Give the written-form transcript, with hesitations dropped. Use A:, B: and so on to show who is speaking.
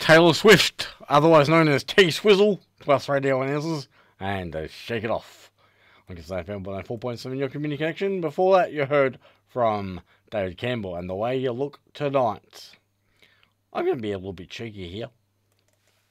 A: Taylor Swift, otherwise known as T Swizzle, to us radio announcers, and Shake It Off. I guess I found 4.7 your community connection. Before that, you heard from David Campbell and The Way You Look Tonight. I'm going to be a little bit cheeky here.